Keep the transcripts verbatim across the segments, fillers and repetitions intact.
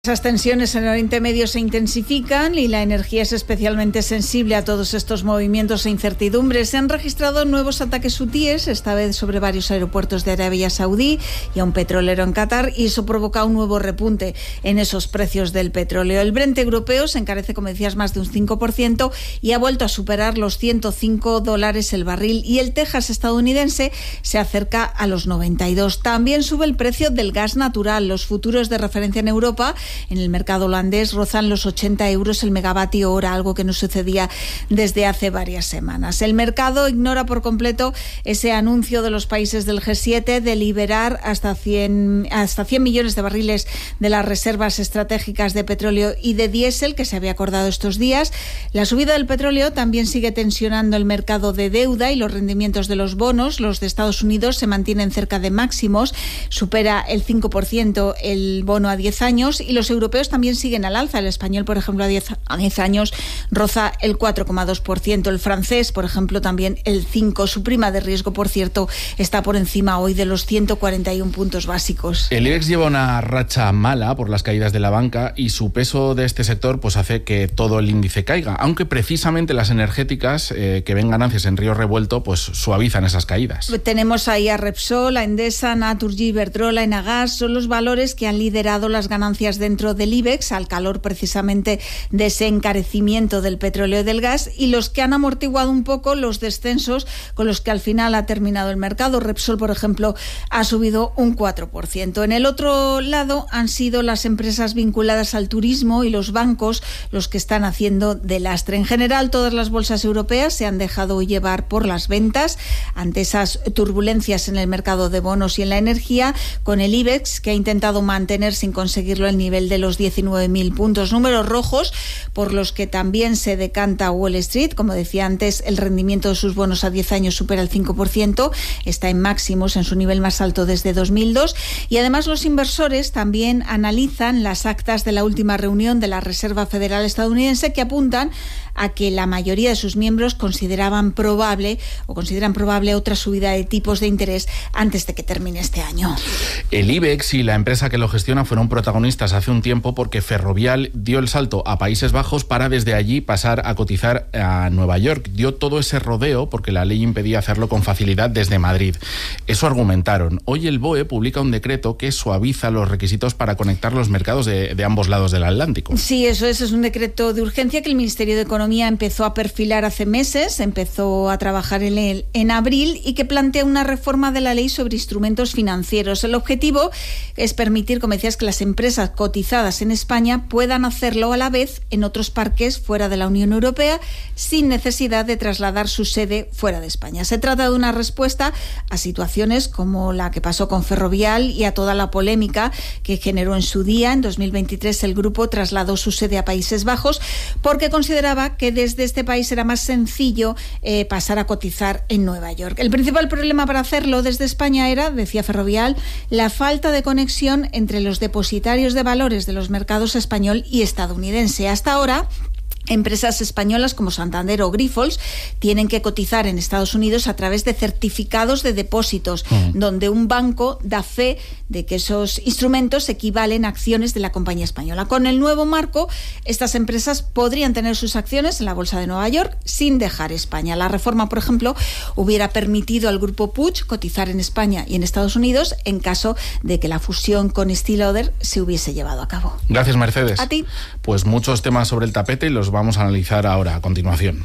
Esas tensiones en Oriente Medio se intensifican y la energía es especialmente sensible a todos estos movimientos e incertidumbres. Se han registrado nuevos ataques hutíes, esta vez sobre varios aeropuertos de Arabia Saudí y a un petrolero en Qatar, y eso provoca un nuevo repunte en esos precios del petróleo. El Brent europeo se encarece, como decías, más de un cinco por ciento y ha vuelto a superar los ciento cinco dólares el barril, y el Texas estadounidense se acerca a los noventa y dos. También sube el precio del gas natural. Los futuros de referencia en Europa en el mercado holandés rozan los ochenta euros el megavatio hora, algo que no sucedía desde hace varias semanas. El mercado ignora por completo ese anuncio de los países del G siete de liberar hasta cien, hasta cien millones de barriles de las reservas estratégicas de petróleo y de diésel que se había acordado estos días. La subida del petróleo también sigue tensionando el mercado de deuda y los rendimientos de los bonos. Los de Estados Unidos se mantienen cerca de máximos, supera el cinco por ciento el bono a diez años, y los europeos también siguen al alza. El español, por ejemplo, a diez años roza el cuatro coma dos por ciento. El francés, por ejemplo, también el cinco por ciento. Su prima de riesgo, por cierto, está por encima hoy de los ciento cuarenta y uno puntos básicos. El IBEX lleva una racha mala por las caídas de la banca, y su peso de este sector pues hace que todo el índice caiga, aunque precisamente las energéticas, eh, que ven ganancias en río revuelto, pues suavizan esas caídas. Tenemos ahí a Repsol, a Endesa, Naturgy, Iberdrola, Enagas. Son los valores que han liderado las ganancias dentro del IBEX al calor precisamente de ese encarecimiento del petróleo y del gas, y los que han amortiguado un poco los descensos con los que al final ha terminado el mercado. Repsol, por ejemplo, ha subido un cuatro por ciento. En el otro lado han sido las empresas vinculadas al turismo y los bancos los que están haciendo de lastre. En general, todas las bolsas europeas se han dejado llevar por las ventas ante esas turbulencias en el mercado de bonos y en la energía, con el IBEX, que ha intentado mantener sin conseguirlo el nivel de los diecinueve mil puntos. Números rojos por los que también se decanta Wall Street. Como decía antes, el rendimiento de sus bonos a diez años supera el cinco por ciento, está en máximos, en su nivel más alto desde dos mil dos, y además los inversores también analizan las actas de la última reunión de la Reserva Federal estadounidense, que apuntan a que la mayoría de sus miembros consideraban probable o consideran probable otra subida de tipos de interés antes de que termine este año. El IBEX y la empresa que lo gestiona fueron protagonistas hace un tiempo porque Ferrovial dio el salto a Países Bajos para desde allí pasar a cotizar a Nueva York. Dio todo ese rodeo porque la ley impedía hacerlo con facilidad desde Madrid. Eso argumentaron. Hoy el B O E publica un decreto que suaviza los requisitos para conectar los mercados de, de ambos lados del Atlántico. Sí, eso es, es un decreto de urgencia que el Ministerio de Economía empezó a perfilar hace meses, empezó a trabajar en él en abril, y que plantea una reforma de la ley sobre instrumentos financieros. El objetivo es permitir, como decías, que las empresas cotizadas en España puedan hacerlo a la vez en otros parques fuera de la Unión Europea sin necesidad de trasladar su sede fuera de España. Se trata de una respuesta a situaciones como la que pasó con Ferrovial y a toda la polémica que generó en su día. En dos mil veintitrés el grupo trasladó su sede a Países Bajos porque consideraba que desde este país era más sencillo eh, pasar a cotizar en Nueva York. El principal problema para hacerlo desde España era, decía Ferrovial, la falta de conexión entre los depositarios de valores de los mercados español y estadounidense. Hasta ahora, empresas españolas como Santander o Grifols tienen que cotizar en Estados Unidos a través de certificados de depósitos, mm. donde un banco da fe de que esos instrumentos equivalen a acciones de la compañía española. Con el nuevo marco, estas empresas podrían tener sus acciones en la Bolsa de Nueva York sin dejar España. La reforma, por ejemplo, hubiera permitido al grupo Puig cotizar en España y en Estados Unidos en caso de que la fusión con Estée Lauder se hubiese llevado a cabo. Gracias, Mercedes. A ti. Pues muchos temas sobre el tapete y los vamos a analizar ahora, a continuación.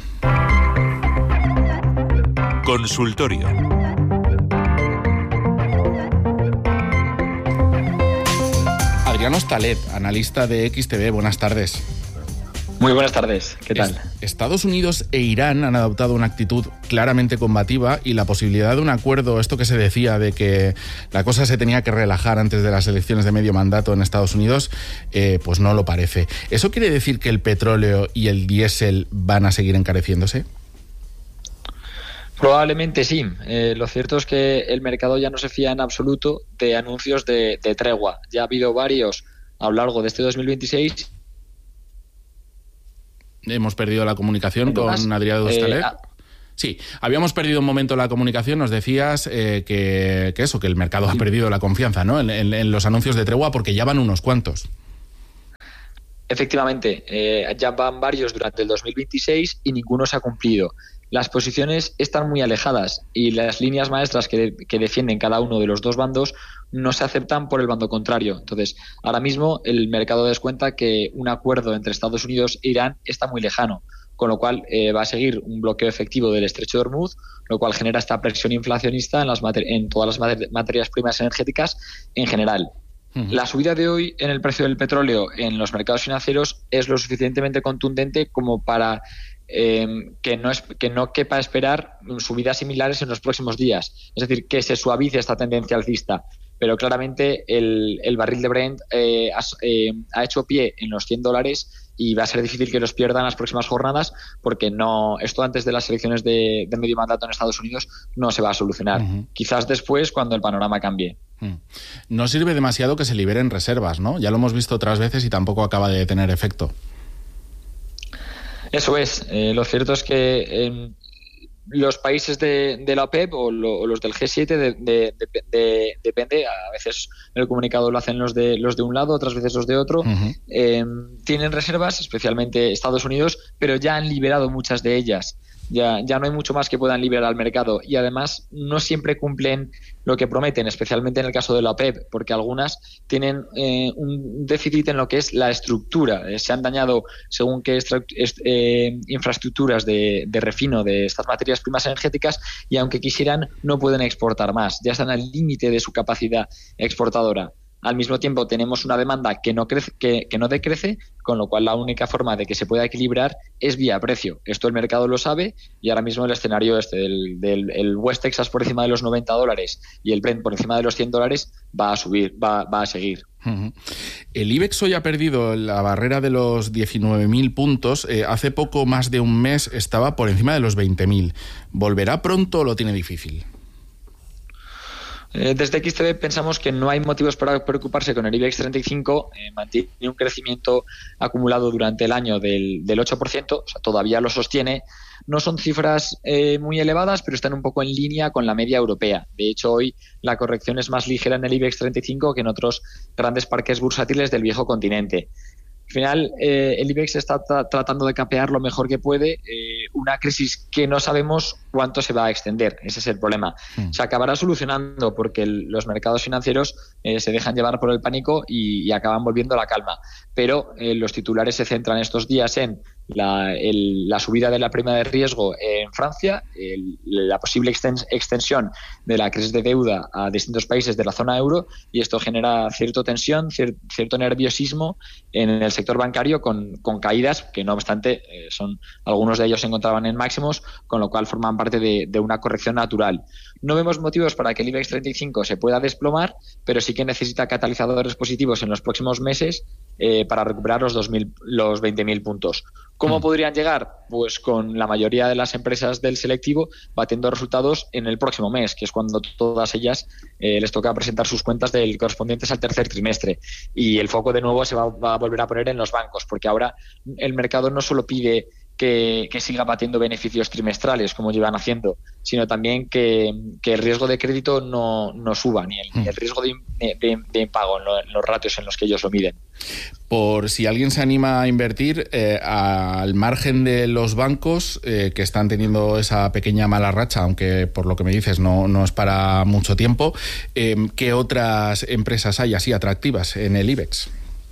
Consultorio. Adriano Stalet, analista de X T V, buenas tardes. Muy buenas tardes, ¿qué tal? Estados Unidos e Irán han adoptado una actitud claramente combativa, y la posibilidad de un acuerdo, esto que se decía de que la cosa se tenía que relajar antes de las elecciones de medio mandato en Estados Unidos, eh, pues no lo parece. ¿Eso quiere decir que el petróleo y el diésel van a seguir encareciéndose? Probablemente sí. Eh, lo cierto es que el mercado ya no se fía en absoluto de anuncios de, de tregua. Ya ha habido varios a lo largo de este dos mil veintiséis. Hemos perdido la comunicación con Adriano Stalet. Eh, ah. Sí, habíamos perdido un momento la comunicación. Nos decías eh, que, que eso, que el mercado sí. ha perdido la confianza, ¿no? En, en, en los anuncios de tregua, porque ya van unos cuantos. Efectivamente, eh, ya van varios durante el dos mil veintiséis y ninguno se ha cumplido. Las posiciones están muy alejadas y las líneas maestras que, que defienden cada uno de los dos bandos no se aceptan por el bando contrario. Entonces, ahora mismo el mercado descuenta que un acuerdo entre Estados Unidos e Irán está muy lejano, con lo cual eh, va a seguir un bloqueo efectivo del estrecho de Hormuz, lo cual genera esta presión inflacionista en, las mater- en todas las mater- materias primas energéticas en general. Uh-huh. La subida de hoy en el precio del petróleo en los mercados financieros es lo suficientemente contundente como para eh, que, no es, que no quepa esperar subidas similares en los próximos días. Es decir, que se suavice esta tendencia alcista. Pero claramente el, el barril de Brent eh, ha, eh, ha hecho pie en los cien dólares y va a ser difícil que los pierdan las próximas jornadas porque no esto antes de las elecciones de, de medio mandato en Estados Unidos no se va a solucionar. Uh-huh. Quizás después cuando el panorama cambie. Uh-huh. No sirve demasiado que se liberen reservas, ¿no? Ya lo hemos visto otras veces y tampoco acaba de tener efecto. Eso es. Eh, lo cierto es que eh, los países de, de la OPEP o, lo, o los del G siete de, de, de, de, depende, a veces el comunicado lo hacen los de los de un lado, otras veces los de otro, uh-huh. eh, tienen reservas, especialmente Estados Unidos, pero ya han liberado muchas de ellas. Ya, ya no hay mucho más que puedan liberar al mercado y además no siempre cumplen lo que prometen, especialmente en el caso de la OPEP, porque algunas tienen eh, un déficit en lo que es la estructura. Eh, se han dañado según qué extra, est, eh, infraestructuras de, de refino de estas materias primas energéticas y aunque quisieran no pueden exportar más. Ya están al límite de su capacidad exportadora. Al mismo tiempo tenemos una demanda que no crece, que, que no decrece, con lo cual la única forma de que se pueda equilibrar es vía precio. Esto el mercado lo sabe y ahora mismo el escenario este del, del el West Texas por encima de los noventa dólares y el Brent por encima de los cien dólares va a subir, va, va a seguir. Uh-huh. El IBEX hoy ha perdido la barrera de los diecinueve mil puntos. Eh, hace poco más de un mes estaba por encima de los veinte mil. ¿Volverá pronto o lo tiene difícil? Desde X T B pensamos que no hay motivos para preocuparse con el IBEX treinta y cinco, eh, mantiene un crecimiento acumulado durante el año del, del ocho por ciento, o sea, todavía lo sostiene. No son cifras eh, muy elevadas, pero están un poco en línea con la media europea. De hecho, hoy la corrección es más ligera en el IBEX treinta y cinco que en otros grandes parques bursátiles del viejo continente. Al final, eh, el IBEX está tra- tratando de capear lo mejor que puede eh, una crisis que no sabemos cuánto se va a extender. Ese es el problema. Mm. Se acabará solucionando porque el, los mercados financieros eh, se dejan llevar por el pánico y, y acaban volviendo a la calma. Pero eh, los titulares se centran estos días en la, el, la subida de la prima de riesgo en Francia, el, la posible extens, extensión de la crisis de deuda a distintos países de la zona euro y esto genera cierta tensión, cier, cierto nerviosismo en el sector bancario con, con caídas que no obstante eh, son algunos de ellos se encontraban en máximos, con lo cual forman parte de, de una corrección natural. No vemos motivos para que el IBEX treinta y cinco se pueda desplomar, pero sí que necesita catalizadores positivos en los próximos meses eh, para recuperar los, dos mil, los veinte mil puntos. ¿Cómo mm. podrían llegar? Pues con la mayoría de las empresas del selectivo batiendo resultados en el próximo mes, que es cuando todas ellas eh, les toca presentar sus cuentas del correspondientes al tercer trimestre. Y el foco de nuevo se va, va a volver a poner en los bancos, porque ahora el mercado no solo pide que, que siga batiendo beneficios trimestrales como llevan haciendo, sino también que, que el riesgo de crédito no, no suba, ni el, ni el riesgo de, de, de impago en, lo, en los ratios en los que ellos lo miden. Por si alguien se anima a invertir, eh, al margen de los bancos eh, que están teniendo esa pequeña mala racha, aunque por lo que me dices no, no es para mucho tiempo, eh, ¿qué otras empresas hay así atractivas en el IBEX?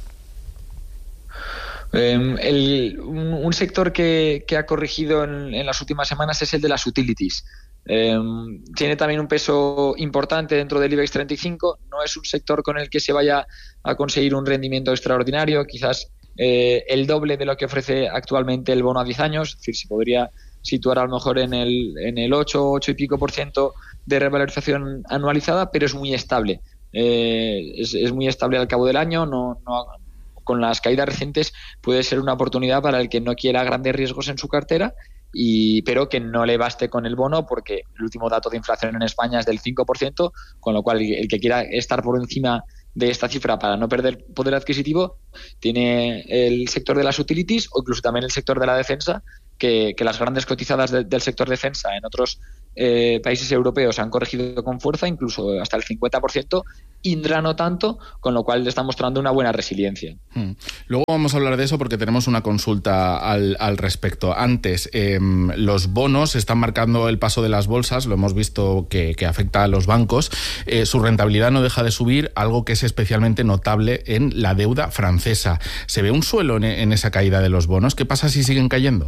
Um, el, un, un sector que, que ha corregido en, en las últimas semanas es el de las utilities. Um, tiene también un peso importante dentro del IBEX treinta y cinco. No es un sector con el que se vaya a conseguir un rendimiento extraordinario, quizás eh, el doble de lo que ofrece actualmente el bono a diez años. Es decir, se podría situar a lo mejor en el, en el ocho, ocho y pico por ciento de revalorización anualizada, pero es muy estable. Eh, es, es muy estable al cabo del año, no, no con las caídas recientes puede ser una oportunidad para el que no quiera grandes riesgos en su cartera, y pero que no le baste con el bono porque el último dato de inflación en España es del cinco por ciento, con lo cual el que quiera estar por encima de esta cifra para no perder poder adquisitivo tiene el sector de las utilities o incluso también el sector de la defensa, que, que las grandes cotizadas de, del sector defensa en otros eh, países europeos han corregido con fuerza, incluso hasta el cincuenta por ciento, Indra no tanto, con lo cual le está mostrando una buena resiliencia. Hmm. Luego vamos a hablar de eso porque tenemos una consulta al, al respecto. Antes, eh, los bonos están marcando el paso de las bolsas, lo hemos visto que, que afecta a los bancos. Eh, su rentabilidad no deja de subir, algo que es especialmente notable en la deuda francesa. ¿Se ve un suelo en, en esa caída de los bonos? ¿Qué pasa si siguen cayendo?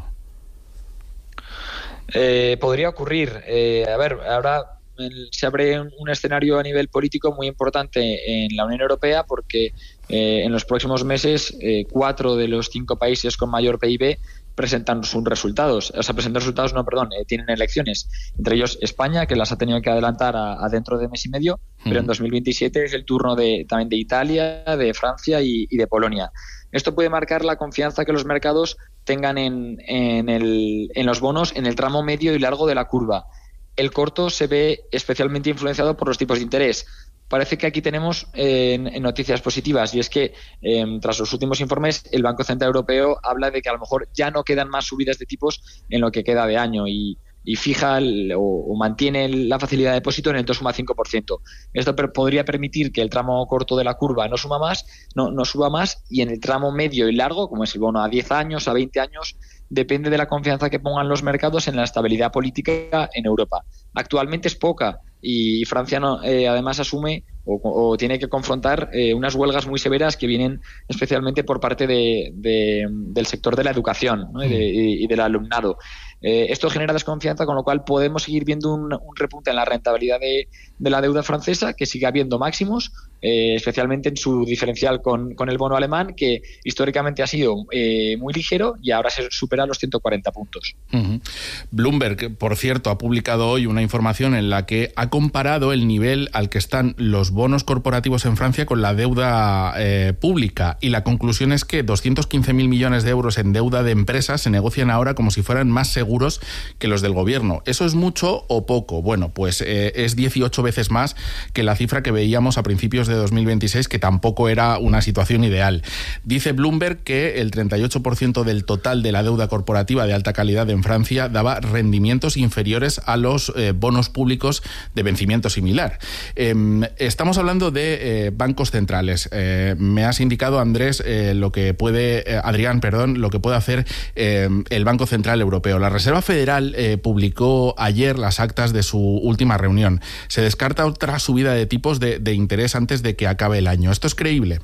Eh, podría ocurrir. Eh, a ver, ahora el, se abre un, un escenario a nivel político muy importante en la Unión Europea porque eh, en los próximos meses eh, cuatro de los cinco países con mayor P I B presentan sus resultados, o sea, presentan resultados, no, perdón, eh, tienen elecciones, entre ellos España, que las ha tenido que adelantar a, a dentro de mes y medio, mm. pero en dos mil veintisiete es el turno de también de Italia, de Francia y, y de Polonia. Esto puede marcar la confianza que los mercados tengan en, en, el, en los bonos en el tramo medio y largo de la curva. El corto se ve especialmente influenciado por los tipos de interés. Parece que aquí tenemos eh, noticias positivas y es que eh, tras los últimos informes el Banco Central Europeo habla de que a lo mejor ya no quedan más subidas de tipos en lo que queda de año y, y fija el, o, o mantiene la facilidad de depósito en el dos coma cinco por ciento. Esto per, podría permitir que el tramo corto de la curva no suma más, no, no suba más y en el tramo medio y largo, como es el bono a diez años, a veinte años, depende de la confianza que pongan los mercados en la estabilidad política en Europa. Actualmente es poca y Francia no, eh, además asume o, o tiene que confrontar eh, unas huelgas muy severas que vienen especialmente por parte de, de, del sector de la educación, ¿no? y, de, y del alumnado. Eh, esto genera desconfianza, con lo cual podemos seguir viendo un, un repunte en la rentabilidad de, de la deuda francesa, que sigue habiendo máximos, eh, especialmente en su diferencial con, con el bono alemán, que históricamente ha sido eh, muy ligero y ahora se supera los ciento cuarenta puntos. Uh-huh. Bloomberg, por cierto, ha publicado hoy una información en la que ha comparado el nivel al que están los bonos corporativos en Francia con la deuda eh, pública, y la conclusión es que doscientos quince mil millones de euros en deuda de empresas se negocian ahora como si fueran más seguros que los del gobierno. ¿Eso es mucho o poco? Bueno, pues eh, es dieciocho veces más que la cifra que veíamos a principios de dos mil veintiséis, que tampoco era una situación ideal. Dice Bloomberg que el treinta y ocho por ciento del total de la deuda corporativa de alta calidad en Francia daba rendimientos inferiores a los eh, bonos públicos de vencimiento similar. Eh, estamos hablando de eh, bancos centrales. Eh, me has indicado, Andrés, eh, lo que puede, eh, Adrián, perdón, lo que puede hacer eh, el Banco Central Europeo. La Reserva Federal eh, publicó ayer las actas de su última reunión. Se descarta otra subida de tipos de, de interés antes de que acabe el año. ¿Esto es creíble?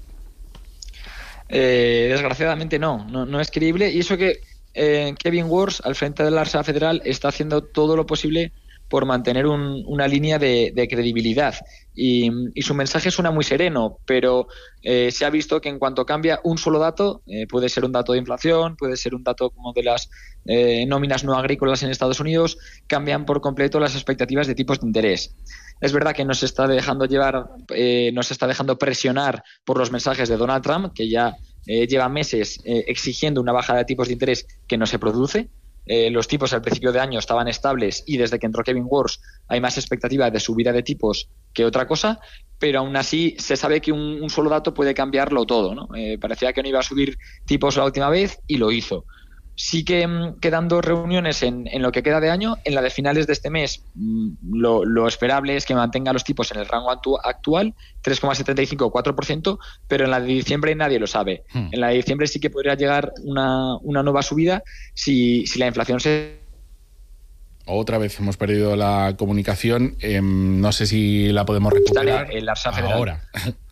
Eh, desgraciadamente no, no, no es creíble. Y eso que eh, Kevin Warsh, al frente de la Reserva Federal, está haciendo todo lo posible por mantener un, una línea de, de credibilidad. Y, y su mensaje suena muy sereno, pero eh, se ha visto que en cuanto cambia un solo dato, eh, puede ser un dato de inflación, puede ser un dato como de las eh, nóminas no agrícolas en Estados Unidos, cambian por completo las expectativas de tipos de interés. Es verdad que nos está dejando llevar, eh, nos está dejando presionar por los mensajes de Donald Trump, que ya eh, lleva meses eh, exigiendo una bajada de tipos de interés que no se produce. Eh, los tipos al principio de año estaban estables y desde que entró Kevin Warsh hay más expectativa de subida de tipos que otra cosa, pero aún así se sabe que un, un solo dato puede cambiarlo todo, ¿no? Eh, parecía que no iba a subir tipos la última vez y lo hizo. Sí que mm, quedan dos reuniones en, en lo que queda de año. En la de finales de este mes mm, lo, lo esperable es que mantenga los tipos en el rango actu- actual, tres coma setenta y cinco o cuatro por ciento, pero en la de diciembre nadie lo sabe. Hmm. En la de diciembre sí que podría llegar una, una nueva subida si, si la inflación se... Otra vez hemos perdido la comunicación. Eh, no sé si la podemos recuperar en la Federal. Ahora.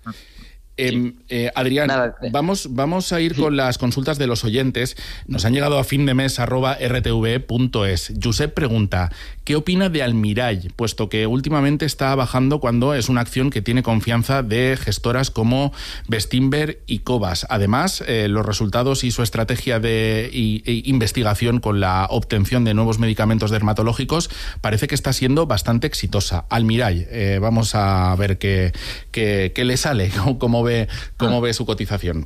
Eh, eh, Adrián, Nada. vamos, vamos a ir sí. con las consultas de los oyentes. Nos han llegado a fin de mes arroba r t v punto es. Josep pregunta, ¿qué opina de Almirall? Puesto que últimamente está bajando cuando es una acción que tiene confianza de gestoras como Bestinver y Cobas. Además, eh, los resultados y su estrategia de y, y investigación con la obtención de nuevos medicamentos dermatológicos parece que está siendo bastante exitosa. Almirall, eh, vamos a ver qué, qué, qué le sale, cómo ve ¿Cómo ah. ve su cotización?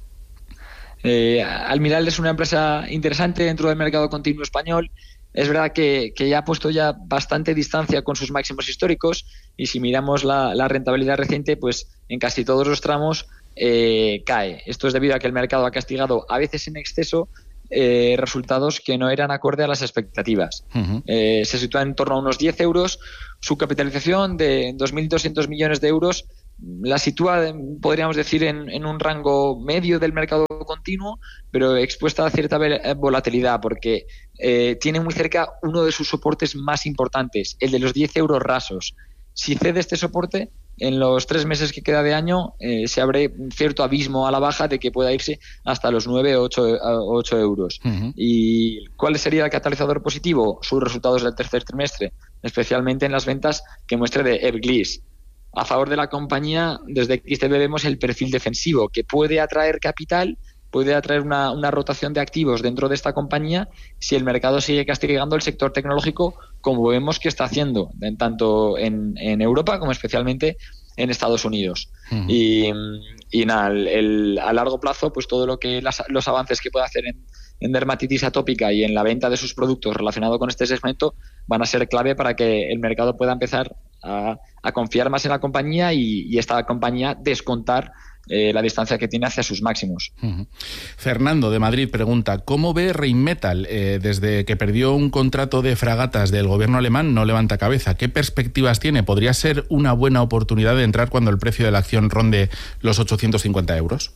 Eh, Almirall es una empresa interesante dentro del mercado continuo español. Es verdad que, que ya ha puesto ya bastante distancia con sus máximos históricos y si miramos la, la rentabilidad reciente, pues en casi todos los tramos eh, cae. Esto es debido a que el mercado ha castigado a veces en exceso eh, resultados que no eran acorde a las expectativas. Uh-huh. Eh, se sitúa en torno a unos diez euros. Su capitalización de dos mil doscientos millones de euros la sitúa, podríamos decir, en, en un rango medio del mercado continuo, pero expuesta a cierta volatilidad, porque eh, tiene muy cerca uno de sus soportes más importantes, el de los diez euros rasos. Si cede este soporte, en los tres meses que queda de año eh, se abre un cierto abismo a la baja de que pueda irse hasta los nueve o ocho euros. Uh-huh. ¿Y cuál sería el catalizador positivo? Sus resultados del tercer trimestre, especialmente en las ventas que muestre de Ebglis. A favor de la compañía, desde X T B vemos el perfil defensivo, que puede atraer capital, puede atraer una, una rotación de activos dentro de esta compañía si el mercado sigue castigando el sector tecnológico, como vemos que está haciendo, en, tanto en, en Europa como especialmente en Estados Unidos. Uh-huh. Y, y nada, el, el, a largo plazo, pues todo lo que las, los avances que puede hacer en, en dermatitis atópica y en la venta de sus productos relacionados con este segmento van a ser clave para que el mercado pueda empezar a, a confiar más en la compañía y, y esta compañía descontar eh, la distancia que tiene hacia sus máximos. Uh-huh. Fernando de Madrid pregunta, ¿cómo ve Rheinmetall? Eh, desde que perdió un contrato de fragatas del gobierno alemán no levanta cabeza. ¿Qué perspectivas tiene? ¿Podría ser una buena oportunidad de entrar cuando el precio de la acción ronde los ochocientos cincuenta euros?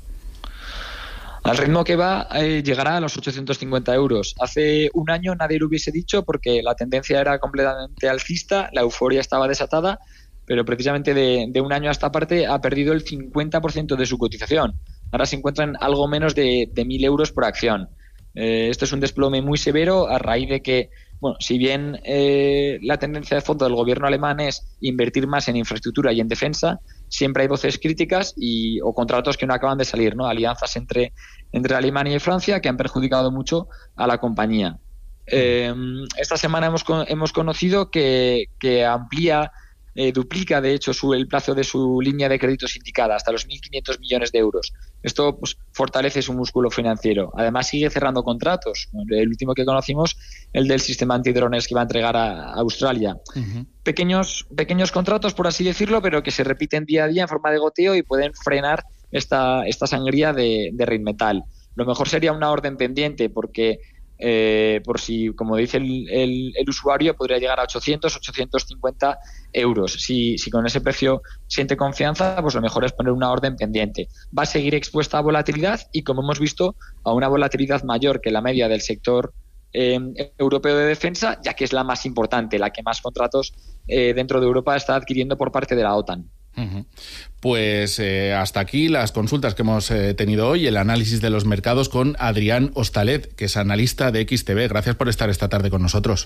Al ritmo que va, eh, llegará a los ochocientos cincuenta euros. Hace un año nadie lo hubiese dicho porque la tendencia era completamente alcista, la euforia estaba desatada, pero precisamente de, de un año a esta parte ha perdido el cincuenta por ciento de su cotización. Ahora se encuentra en algo menos de, de mil euros por acción. Eh, esto es un desplome muy severo a raíz de que, bueno, si bien eh, la tendencia de fondo del gobierno alemán es invertir más en infraestructura y en defensa, siempre hay voces críticas y, o contratos que no acaban de salir, ¿no? Alianzas entre, entre Alemania y Francia que han perjudicado mucho a la compañía. Eh, esta semana hemos, hemos conocido que, que amplía, eh, duplica de hecho su, el plazo de su línea de crédito sindicada hasta los mil quinientos millones de euros. Esto pues, fortalece su músculo financiero. Además sigue cerrando contratos. El último que conocimos, el del sistema antidrones que va a entregar a, a Australia. Uh-huh. Pequeños, pequeños contratos, por así decirlo, pero que se repiten día a día en forma de goteo y pueden frenar esta, esta sangría de, de Rheinmetall. Lo mejor sería una orden pendiente porque Eh, por si, como dice el, el, el usuario, podría llegar a ochocientos, ochocientos cincuenta euros. Si, si con ese precio siente confianza, pues lo mejor es poner una orden pendiente. Va a seguir expuesta a volatilidad y, como hemos visto, a una volatilidad mayor que la media del sector eh, europeo de defensa, ya que es la más importante, la que más contratos eh, dentro de Europa está adquiriendo por parte de la OTAN. Uh-huh. Pues eh, hasta aquí las consultas que hemos eh, tenido hoy, el análisis de los mercados con Adrián Hostalet, que es analista de X T B. Gracias por estar esta tarde con nosotros.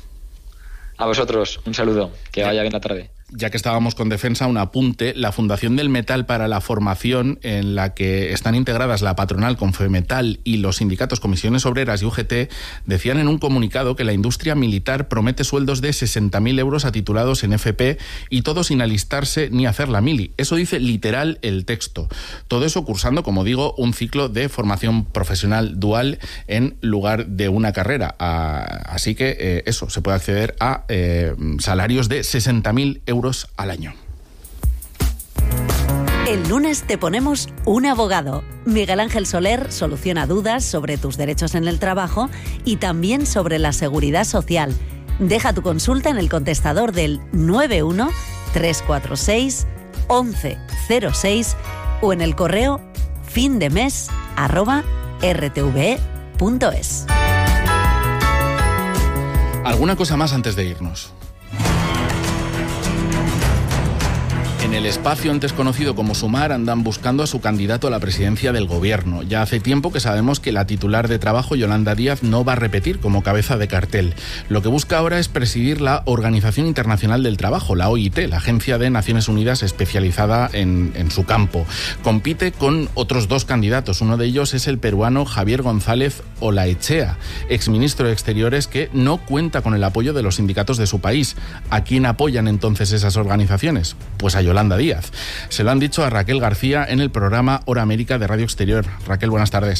A vosotros, un saludo, que vaya bien la tarde. Ya que estábamos con defensa, un apunte. La Fundación del Metal para la Formación, en la que están integradas la patronal Confemetal y los sindicatos Comisiones Obreras y U G T, decían en un comunicado que la industria militar promete sueldos de sesenta mil euros a titulados en F P y todo sin alistarse ni hacer la mili. Eso dice literal el texto. Todo eso cursando, como digo, un ciclo de formación profesional dual en lugar de una carrera. Así que eh, eso, se puede acceder a eh, salarios de sesenta mil euros al año. El lunes te ponemos un abogado. Miguel Ángel Soler soluciona dudas sobre tus derechos en el trabajo y también sobre la seguridad social. Deja tu consulta en el contestador del nueve uno, tres cuatro seis, once cero seis o en el correo findemes arroba r t v e punto es. ¿Alguna cosa más antes de irnos? En el espacio antes conocido como Sumar andan buscando a su candidato a la presidencia del gobierno. Ya hace tiempo que sabemos que la titular de trabajo, Yolanda Díaz, no va a repetir como cabeza de cartel. Lo que busca ahora es presidir la Organización Internacional del Trabajo, la O I T, la agencia de Naciones Unidas especializada en, en su campo. Compite con otros dos candidatos. Uno de ellos es el peruano Javier González Olaechea, exministro de Exteriores, que no cuenta con el apoyo de los sindicatos de su país. ¿A quién apoyan entonces esas organizaciones? Pues a Yolanda Díaz. Se lo han dicho a Raquel García en el programa Hora América de Radio Exterior. Raquel, buenas tardes.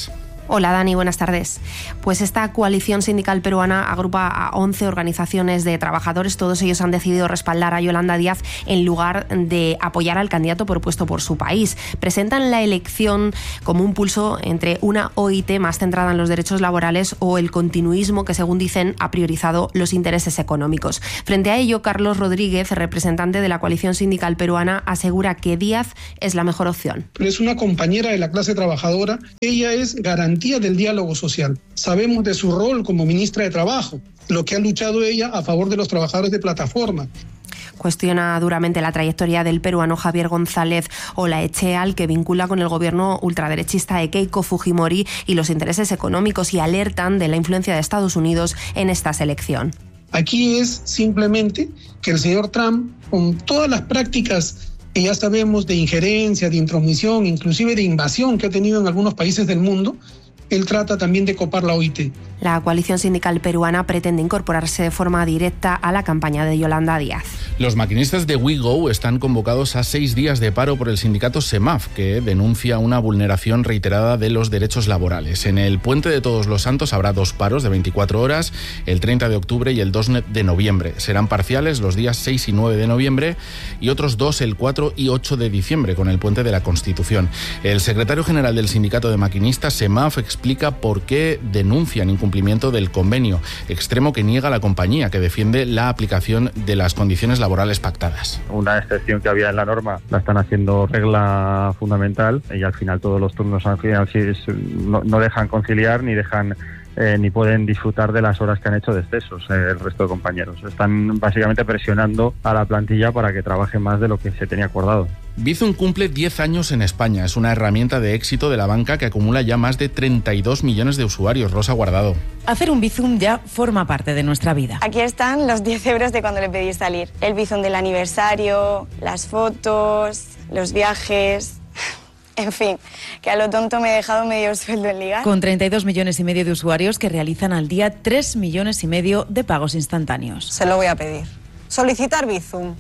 Hola Dani, buenas tardes. Pues esta coalición sindical peruana agrupa a once organizaciones de trabajadores. Todos ellos han decidido respaldar a Yolanda Díaz en lugar de apoyar al candidato propuesto por su país. Presentan la elección como un pulso entre una O I T más centrada en los derechos laborales o el continuismo que, según dicen, ha priorizado los intereses económicos. Frente a ello, Carlos Rodríguez, representante de la coalición sindical peruana, asegura que Díaz es la mejor opción. Pero es una compañera de la clase trabajadora. Ella es garantía del diálogo social. Sabemos de su rol como ministra de Trabajo, lo que ha luchado ella a favor de los trabajadores de plataforma. Cuestiona duramente la trayectoria del peruano Javier González Olaechea, al que vincula con el gobierno ultraderechista de Keiko Fujimori y los intereses económicos, y alertan de la influencia de Estados Unidos en esta selección. Aquí es simplemente que el señor Trump, con todas las prácticas que ya sabemos de injerencia, de intromisión, inclusive de invasión que ha tenido en algunos países del mundo, él trata también de copar la O I T. La coalición sindical peruana pretende incorporarse de forma directa a la campaña de Yolanda Díaz. Los maquinistas de WeGo están convocados a seis días de paro por el sindicato SEMAF, que denuncia una vulneración reiterada de los derechos laborales. En el Puente de Todos los Santos habrá dos paros de veinticuatro horas, el treinta de octubre y el dos de noviembre. Serán parciales los días seis y nueve de noviembre y otros dos el cuatro y ocho de diciembre, con el Puente de la Constitución. El secretario general del sindicato de maquinistas, SEMAF, explica por qué denuncian incumplimiento del convenio, extremo que niega la compañía, que defiende la aplicación de las condiciones laborales pactadas. Una excepción que había en la norma la están haciendo regla fundamental, y al final todos los turnos al final no, no dejan conciliar ni dejan eh, ni pueden disfrutar de las horas que han hecho de excesos eh, el resto de compañeros. Están básicamente presionando a la plantilla para que trabaje más de lo que se tenía acordado. Bizum cumple diez años en España. Es una herramienta de éxito de la banca que acumula ya más de treinta y dos millones de usuarios. Rosa Guardado. Hacer un Bizum ya forma parte de nuestra vida. Aquí están los diez euros de cuando le pedí salir. El Bizum del aniversario, las fotos, los viajes. En fin, que a lo tonto me he dejado medio sueldo en ligar. Con treinta y dos millones y medio de usuarios que realizan al día tres millones y medio de pagos instantáneos. Se lo voy a pedir. Solicitar Bizum.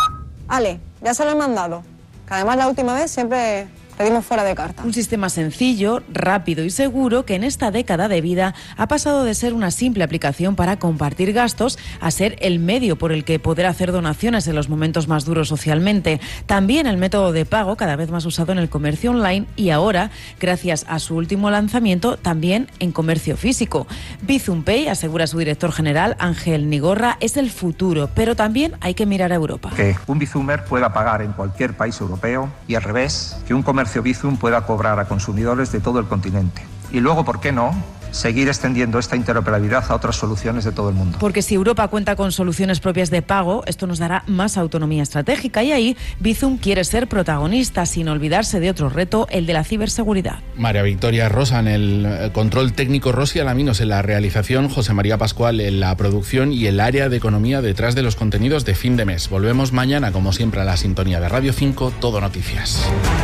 Ale, ya se lo he mandado. Que además la última vez siempre pedimos fuera de carta. Un sistema sencillo, rápido y seguro que en esta década de vida ha pasado de ser una simple aplicación para compartir gastos a ser el medio por el que poder hacer donaciones en los momentos más duros socialmente. También el método de pago cada vez más usado en el comercio online y ahora, gracias a su último lanzamiento, también en comercio físico. Bizum Pay, asegura su director general Ángel Nigorra, es el futuro, pero también hay que mirar a Europa. Que un Bizumer pueda pagar en cualquier país europeo y al revés, que un comercio Bizum pueda cobrar a consumidores de todo el continente. Y luego, ¿por qué no?, seguir extendiendo esta interoperabilidad a otras soluciones de todo el mundo. Porque si Europa cuenta con soluciones propias de pago, esto nos dará más autonomía estratégica y ahí Bizum quiere ser protagonista, sin olvidarse de otro reto, el de la ciberseguridad. María Victoria Rosa en el control técnico, Rosy Alaminos en la realización, José María Pascual en la producción y el área de economía detrás de los contenidos de fin de mes. Volvemos mañana, como siempre, a la sintonía de Radio cinco, Todo Noticias.